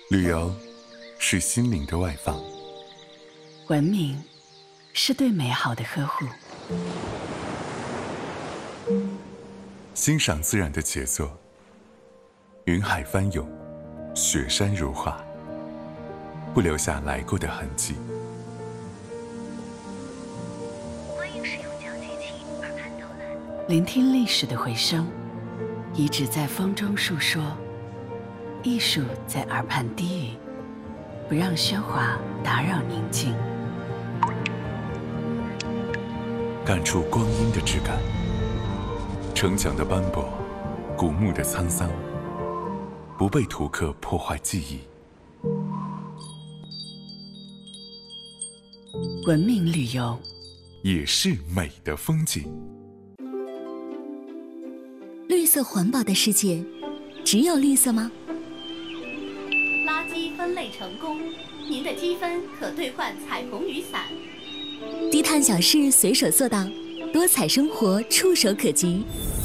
旅游是心灵的外放， 文明是对美好的呵护， 欣赏自然的杰作，云海翻涌，雪山如画，不留下来过的痕迹。 欢迎使用讲解器耳畔导览， 聆听历史的回声，遗址在风中述说，艺术在耳畔低语，不让喧哗打扰宁静。 感触光阴的质感，城墙的斑驳，古墓的沧桑，不被图刻破坏记忆。 文明旅游也是美的风景。 绿色环保的世界，只有绿色吗？ 垃圾分类成功，您的积分可兑换彩虹雨伞。 低碳小事随手做到，多彩生活触手可及。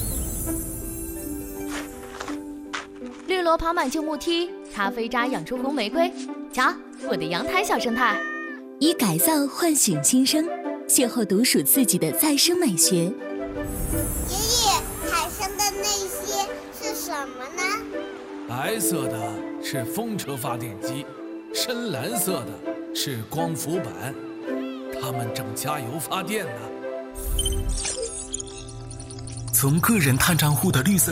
绿萝爬满旧木梯，咖啡渣养出红玫瑰。瞧，我的阳台小生态。 以改造唤醒新生，邂逅独属自己的再生美学。 爷爷，海上的那些是什么呢？ 白色的是风车发电机，深蓝色的是光伏板，它们正加油发电呢。 从个人碳账户的绿色